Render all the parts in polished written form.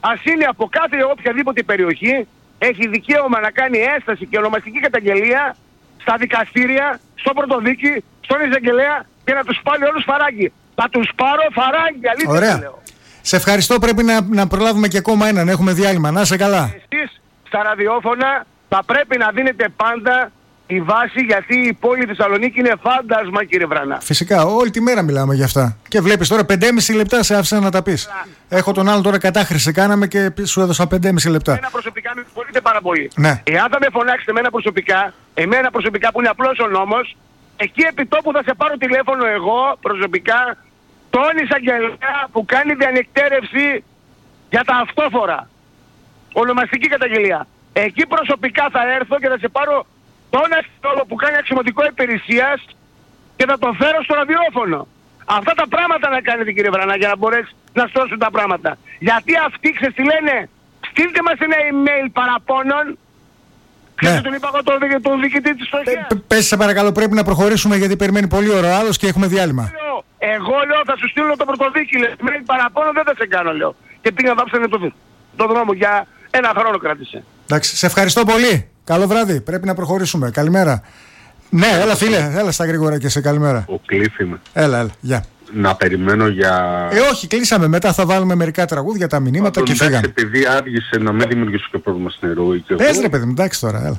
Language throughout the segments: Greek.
ας είναι από κάθε οποιαδήποτε περιοχή, έχει δικαίωμα να κάνει ένσταση και ονομαστική καταγγελία στα δικαστήρια, στο πρωτοδίκη, στον εισαγγελέα και να τους πάλι όλους φαράγγι. Θα τους πάρω φαράγγι, αλήθεια. Ωραία. Λέω. Σε ευχαριστώ, πρέπει να προλάβουμε και ακόμα έναν, έχουμε διάλειμμα. Να είσαι καλά. Εσείς στα ραδιόφωνα θα πρέπει να δίνετε πάντα τη βάση, γιατί η πόλη Θεσσαλονίκη είναι φάντασμα, κύριε Βρανά. Φυσικά, όλη τη μέρα μιλάμε για αυτά. Και βλέπεις τώρα 5,5 λεπτά σε άφησα να τα πεις. Έχω τον άλλο τώρα κατάχρηση, κάναμε και σου έδωσα 5,5 λεπτά. Εμένα προσωπικά με συγχωρείτε πάρα πολύ. Ναι. Εάν θα με φωνάξετε εμένα προσωπικά που είναι απλός ο νόμος, εκεί επί τόπου θα σε πάρω τηλέφωνο εγώ προσωπικά, τον εισαγγελέα που κάνει διανυκτέρευση για τα αυτόφορα. Ονομαστική καταγγελία. Εκεί προσωπικά θα έρθω και θα σε πάρω τον αστυνόμο που κάνει αξιωματικό υπηρεσίας και θα τον φέρω στο ραδιόφωνο. Αυτά τα πράγματα να κάνετε, κύριε Βρανά, για να μπορέσει να στρώσουν τα πράγματα. Γιατί αυτοί τι λένε, στείλτε μας ένα email παραπώνων. Ξέρετε, τον είπα εγώ τον διοικητή της Στοχείας. Πες σε παρακαλώ, πρέπει να προχωρήσουμε γιατί περιμένει πολύ ώρα άλλος και έχουμε διάλειμμα. Εγώ λέω θα σου στείλω το πρωτοδίκη, email παραπώνων δεν θα σε κάνω, λέω. Και πήγα να βάψανε το δρόμο για ένα χρόνο κράτησε. Εντάξει, σε ευχαριστώ πολύ. Καλό βράδυ. Πρέπει να προχωρήσουμε. Καλημέρα. Ναι, έλα φίλε, έλα στα γρήγορα και σε καλημέρα. Ο Κλήφ είμαι. Έλα, γεια. Να περιμένω για... όχι, κλείσαμε. Μετά θα βάλουμε μερικά τραγούδια, τα μηνύματα και φύγαμε. Επειδή άργησε να μην δημιουργήσω και πρόβλημα στην ηρωή. Πες ρε παιδί μου, εντάξει τώρα, έλα.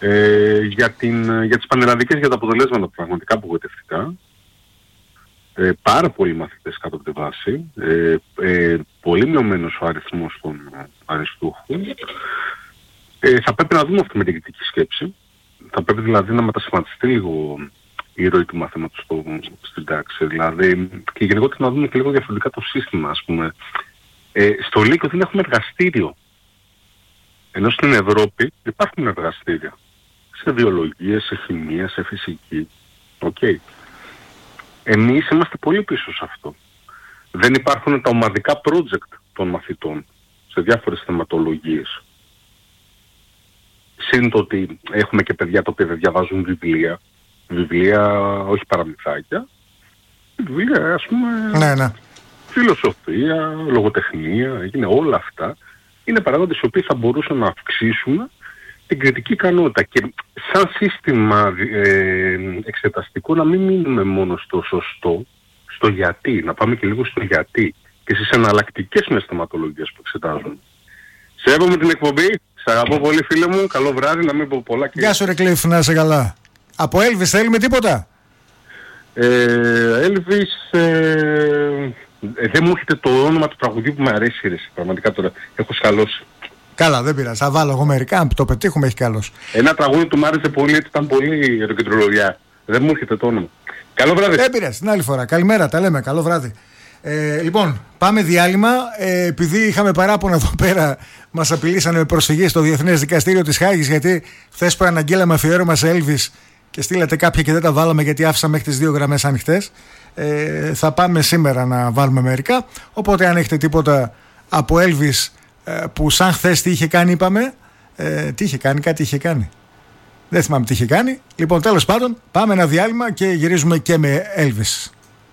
Για τις πανελλαδικές, για τα αποτελέσματα πραγματικά απογοητευτικά. Πάρα πολλοί μαθητές κάτω από τη βάση. Πολύ μειωμένος ο αριθμός των αριστούχων. Θα πρέπει να δούμε αυτή με την κριτική σκέψη. Θα πρέπει δηλαδή να μετασχηματιστεί λίγο η ροή του μαθήματος στην τάξη. Δηλαδή, και γενικότερα να δούμε και λίγο διαφορετικά το σύστημα, ας πούμε. Στο Λύκειο δεν έχουμε εργαστήριο. Ενώ στην Ευρώπη υπάρχουν εργαστήρια. Σε βιολογία, σε χημεία, σε φυσική. Okay. Εμείς είμαστε πολύ πίσω σε αυτό. Δεν υπάρχουν τα ομαδικά project των μαθητών σε διάφορες θεματολογίες. Συν το ότι έχουμε και παιδιά τα οποία δεν διαβάζουν βιβλία. Βιβλία, όχι παραμυθάκια. Βιβλία, ας πούμε, ναι. Φιλοσοφία, λογοτεχνία, όλα αυτά. Είναι παράγοντες οι οποίοι θα μπορούσαν να αυξήσουν την κριτική ικανότητα. Και σαν σύστημα εξεταστικό να μην μείνουμε μόνο στο σωστό, στο γιατί. Να πάμε και λίγο στο γιατί. Και στις εναλλακτικές μιας θεματολογίες που εξετάζουν. Σέβομαι την εκπομπή. Σ' αγαπώ πολύ φίλε μου. Καλό βράδυ, να μην πω πολλά. Γεια σου ρε Κλήφ, να είσαι καλά. Από Elvis θέλουμε τίποτα? Elvis, δεν μου έρχεται το όνομα του τραγουδιού που με αρέσει ρε. Πραγματικά τώρα έχω σκαλώσει. Καλά, δεν πειράζει. Θα βάλω εγώ μερικά, αν το πετύχουμε έχει καλώς. Ένα τραγούδι του μ' άρεσε πολύ, ήταν πολύ ροκεντρολογιά. Δεν μου έρχεται το όνομα. Καλό βράδυ. Δεν πειράζει, την άλλη φορά. Καλημέρα, τα λέμε. Καλό βράδυ. Λοιπόν, πάμε διάλειμμα. Επειδή είχαμε παράπονα εδώ πέρα, μας απειλήσανε με προσφυγή στο Διεθνές Δικαστήριο της Χάγης, γιατί χθες προαναγγέλαμε αφιέρωμα σε Elvis και στείλατε κάποια και δεν τα βάλαμε γιατί άφησα μέχρι τις 2 γραμμές ανοιχτές. Θα πάμε σήμερα να βάλουμε μερικά. Οπότε, αν έχετε τίποτα από Elvis που σαν χθες τι είχε κάνει, είπαμε. Τι είχε κάνει, κάτι είχε κάνει. Δεν θυμάμαι τι είχε κάνει. Λοιπόν, τέλος πάντων, πάμε ένα διάλειμμα και γυρίζουμε και με Elvis.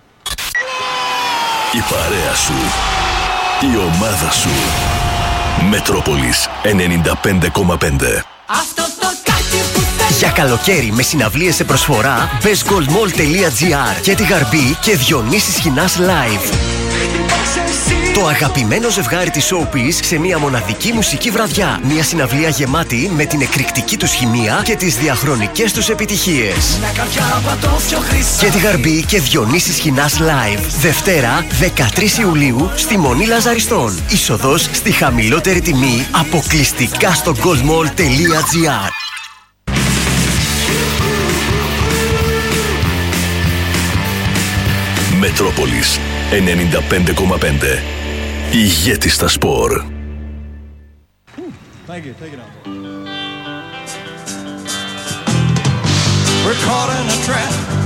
Η παρέα σου, η ομάδα σου. Μετρόπολης 95,5. Αυτό το κάτι που θέλω. Για καλοκαίρι με συναυλίες σε προσφορά, bestgoldmall.gr και τη Γαρμπή και Διονύσης Χινάς live. Το αγαπημένο ζευγάρι της Showbiz σε μια μοναδική μουσική βραδιά. Μια συναυλία γεμάτη με την εκρηκτική τους χημεία και τις διαχρονικές τους επιτυχίες. Και τη Γαρμπή και Διονύσης Χινάς live. Δευτέρα 13 Ιουλίου στη Μονή Λαζαριστών. Είσοδος στη χαμηλότερη τιμή αποκλειστικά στο goldmall.gr. Μετρόπολης 95,5. Ηγέτης στα σπορ. Thank you. Take it on. We're caught in a trap.